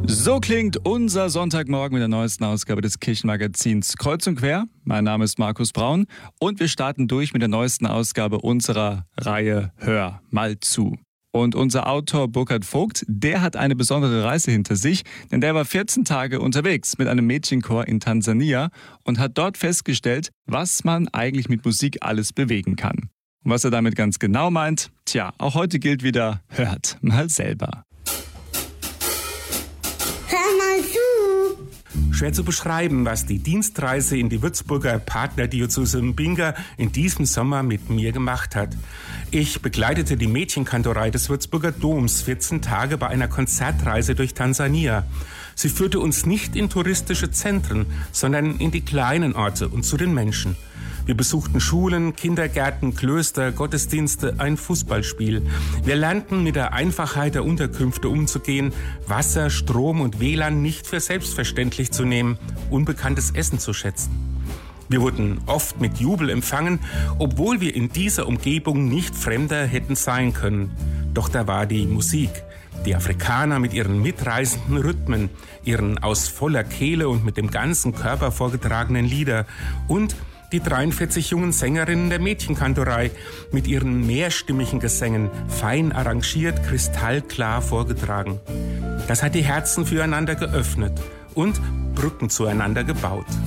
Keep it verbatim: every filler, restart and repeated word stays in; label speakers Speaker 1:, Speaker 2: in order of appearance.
Speaker 1: So klingt unser Sonntagmorgen mit der neuesten Ausgabe des Kirchenmagazins Kreuz und Quer. Mein Name ist Markus Braun und wir starten durch mit der neuesten Ausgabe unserer Reihe Hör mal zu. Und unser Autor Burkhard Vogt, der hat eine besondere Reise hinter sich, denn der war vierzehn Tage unterwegs mit einem Mädchenchor in Tansania und hat dort festgestellt, was man eigentlich mit Musik alles bewegen kann. Und was er damit ganz genau meint, tja, auch heute gilt wieder, hört mal selber.
Speaker 2: Hör mal zu!
Speaker 3: Schwer zu beschreiben, was die Dienstreise in die Würzburger Partnerdiözese Mbinga in diesem Sommer mit mir gemacht hat. Ich begleitete die Mädchenkantorei des Würzburger Doms vierzehn Tage bei einer Konzertreise durch Tansania. Sie führte uns nicht in touristische Zentren, sondern in die kleinen Orte und zu den Menschen. Wir besuchten Schulen, Kindergärten, Klöster, Gottesdienste, ein Fußballspiel. Wir lernten mit der Einfachheit der Unterkünfte umzugehen, Wasser, Strom und W L A N nicht für selbstverständlich zu nehmen, unbekanntes Essen zu schätzen. Wir wurden oft mit Jubel empfangen, obwohl wir in dieser Umgebung nicht fremder hätten sein können. Doch da war die Musik. Die Afrikaner mit ihren mitreißenden Rhythmen, ihren aus voller Kehle und mit dem ganzen Körper vorgetragenen Lieder und die dreiundvierzig jungen Sängerinnen der Mädchenkantorei mit ihren mehrstimmigen Gesängen, fein arrangiert, kristallklar vorgetragen. Das hat die Herzen füreinander geöffnet und Brücken zueinander gebaut.